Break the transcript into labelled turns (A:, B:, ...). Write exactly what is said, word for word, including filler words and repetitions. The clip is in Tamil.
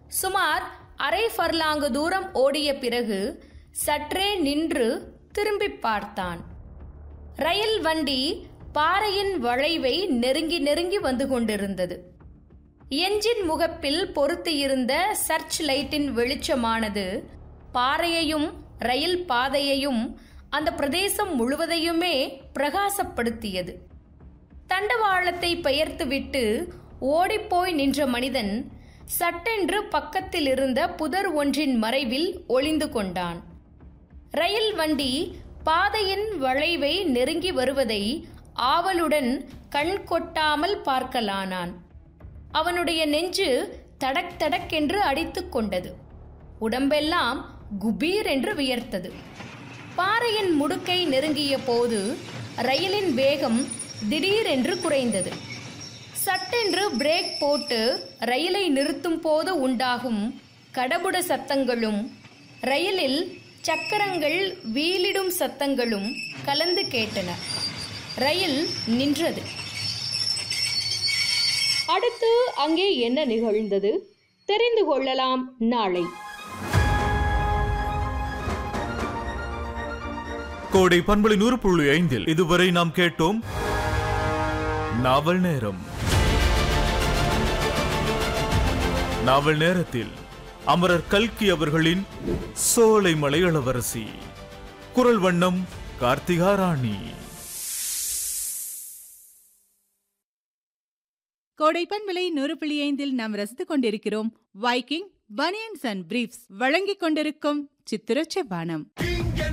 A: சுமார் அரை ஃபர்லாங்கு தூரம் ஓடிய பிறகு சற்றே நின்று திரும்பி பார்த்தான். ரயில் வண்டி பாறையின் வளைவை நெருங்கி நெருங்கி வந்து கொண்டிருந்தது. என்ஜின் முகப்பில் பொருத்தியிருந்த சர்ச் லைட்டின் வெளிச்சமானது பாறையையும் ரயில் பாதையையும் அந்த பிரதேசம் முழுவதையுமே பிரகாசப்படுத்தியது. தண்டவாளத்தை பெயர்த்துவிட்டு ஓடிப்போய் நின்ற மனிதன் சட்டென்று பக்கத்தில் இருந்த புதர் ஒன்றின் மறைவில் ஒளிந்து கொண்டான். ரயில் வண்டி பாதையின் வளைவை நெருங்கி வருவதை ஆவலுடன் கண் கொட்டாமல் பார்க்கலானான். அவனுடைய நெஞ்சு தடக் தடக் என்று அடித்துக் கொண்டது. உடம்பெல்லாம் குபீர் என்று வியர்த்தது. பாறையின் முடுக்கை நெருங்கிய போது ரயிலின் வேகம் திடீரென்று குறைந்தது. சட்டென்று பிரேக் போட்டு ரயிலை நிறுத்தும் போது உண்டாகும் கடபுட சத்தங்களும் ரயிலில் சக்கரங்கள் வீலிடும் சத்தங்களும் கலந்து கேட்டன. ரயில் நின்றது. அடுத்து அங்கே என்ன நிகழ்ந்தது தெரிந்து கொள்ளலாம் நாளை.
B: கோடை பண்பலை நூறு புள்ளி ஐந்தில் இதுவரை நாம் கேட்டோம் நாவல் நேரம். நாவல் நேரத்தில் அமரர் கல்கி அவர்களின் சோலைமலை இளவரசி. குரல் வண்ணம் கார்த்திகா ராணி.
C: கோடை பண்பலை நூறு புள்ளி ஐந்தில் நாம் ரசித்துக் கொண்டிருக்கிறோம் வைக்கிங் பனியன்ஸ் அண்ட் பிரீஃப்ஸ் வழங்கிக் கொண்டிருக்கும் சித்திரச்ச பானம்.